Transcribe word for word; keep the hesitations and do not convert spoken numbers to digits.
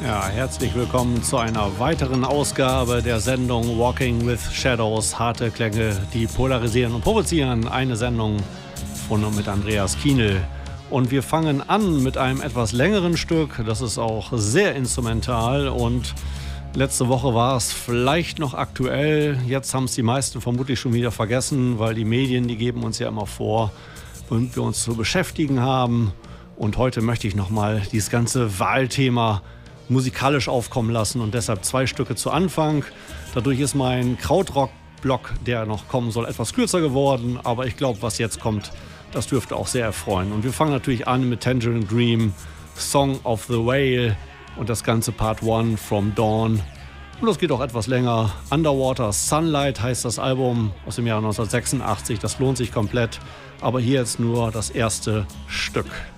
Ja, herzlich willkommen zu einer weiteren Ausgabe der Sendung Walking with Shadows. Harte Klänge, die polarisieren und provozieren. Eine Sendung von und mit Andreas Kienl. Und wir fangen an mit einem etwas längeren Stück. Das ist auch sehr instrumental und letzte Woche war es vielleicht noch aktuell. Jetzt haben es die meisten vermutlich schon wieder vergessen, weil die Medien, die geben uns ja immer vor, womit wir uns zu beschäftigen haben. Und heute möchte ich nochmal dieses ganze Wahlthema musikalisch aufkommen lassen und deshalb zwei Stücke zu Anfang. Dadurch ist mein Krautrock-Block, der noch kommen soll, etwas kürzer geworden. Aber ich glaube, was jetzt kommt, das dürfte auch sehr erfreuen. Und wir fangen natürlich an mit Tangerine Dream, Song of the Whale und das ganze Part eins, From Dawn. Und das geht auch etwas länger. Underwater Sunlight heißt das Album aus dem Jahr neunzehnhundertsechsundachtzig. Das lohnt sich komplett. Aber hier jetzt nur das erste Stück.